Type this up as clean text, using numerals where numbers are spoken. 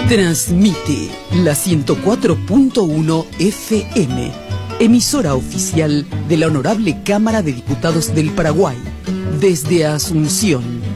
Transmite la 104.1 FM, emisora oficial de la Honorable Cámara de Diputados del Paraguay, desde Asunción,